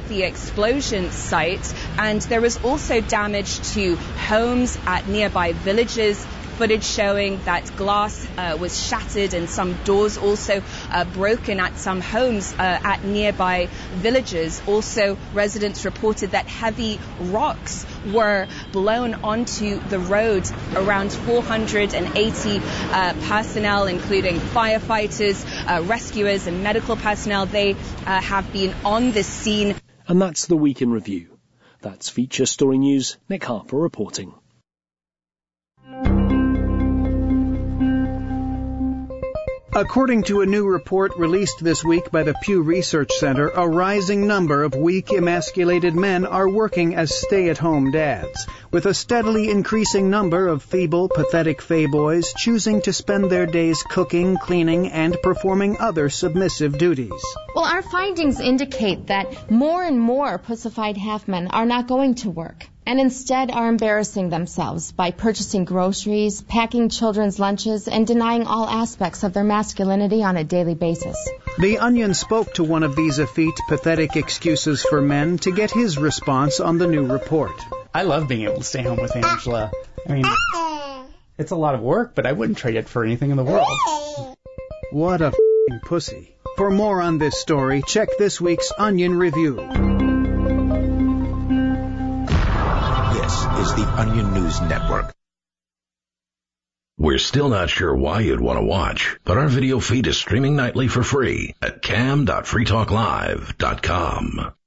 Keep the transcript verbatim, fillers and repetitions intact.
the explosion site, and there was also damage to homes at nearby villages. Footage showing that glass uh, was shattered and some doors also uh, broken at some homes uh, at nearby villages. Also, residents reported that heavy rocks were blown onto the road. Around four hundred eighty uh, personnel, including firefighters, uh, rescuers and medical personnel, they uh, have been on the scene. And that's the Week in Review. That's Feature Story News. Nick Harper reporting. According to a new report released this week by the Pew Research Center, a rising number of weak, emasculated men are working as stay-at-home dads, with a steadily increasing number of feeble, pathetic fayboys choosing to spend their days cooking, cleaning, and performing other submissive duties. Well, our findings indicate that more and more pussified half-men are not going to work, and instead are embarrassing themselves by purchasing groceries, packing children's lunches, and denying all aspects of their masculinity on a daily basis. The Onion spoke to one of these effete, pathetic excuses for men to get his response on the new report. I love being able to stay home with Angela. I mean, it's a lot of work, but I wouldn't trade it for anything in the world. What a f***ing pussy. For more on this story, check this week's Onion Review. Is the Onion News Network. We're still not sure why you'd want to watch, but our video feed is streaming nightly for free at cam dot free talk live dot com.